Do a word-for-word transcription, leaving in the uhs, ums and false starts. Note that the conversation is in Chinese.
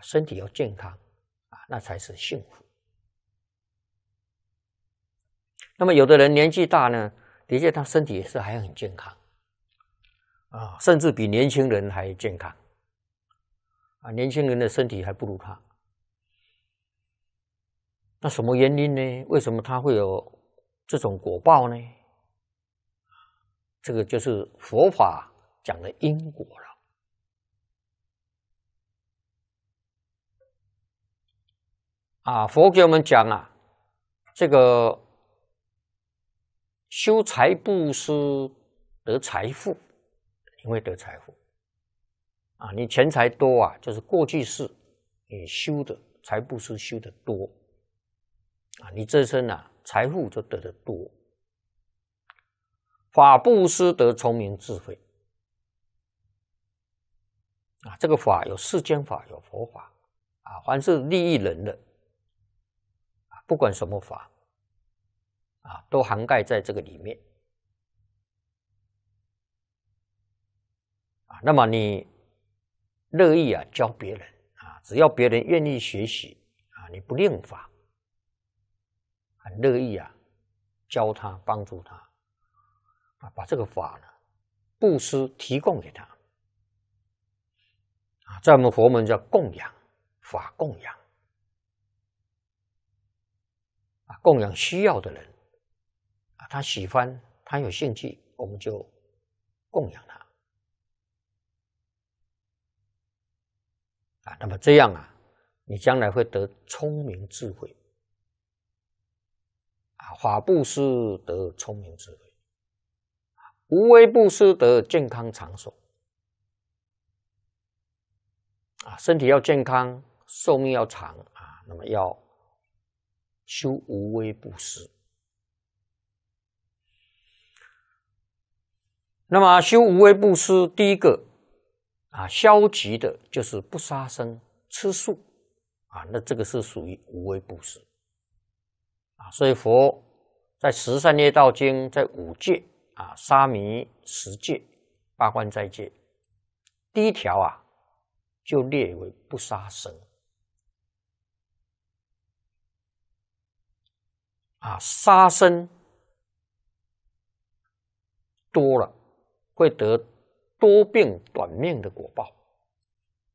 身体要健康啊，那才是幸福。那么有的人年纪大呢，的确他身体也是还很健康啊，甚至比年轻人还健康啊，年轻人的身体还不如他。那什么原因呢？为什么他会有这种果报呢？这个就是佛法讲的因果了。啊，佛给我们讲啊，这个修财布施得财富，你会得财富啊。你钱财多啊，就是过去世你修的财布施修的多啊，你这身啊财富就得的多。法布施得聪明智慧啊，这个法有世间法，有佛法啊，凡是利益人的啊，不管什么法啊，都涵盖在这个里面啊。那么你乐意啊教别人啊，只要别人愿意学习啊，你不吝法，很乐意啊教他，帮助他啊，把这个法呢布施提供给他啊，在我们佛门叫供养，法供养啊，供养需要的人啊，他喜欢，他有兴趣，我们就供养他啊。那么这样啊，你将来会得聪明智慧啊，法布施得聪明智慧，无为布施得健康长寿啊，身体要健康，寿命要长啊，那么要修无为布施。那么修无为布施，第一个啊，消极的就是不杀生、吃素啊，那这个是属于无为布施啊。所以佛在十善业道经，在五戒啊，沙弥、十戒、八关斋戒，第一条啊，就列为不杀生啊，杀生多了会得多病短命的果报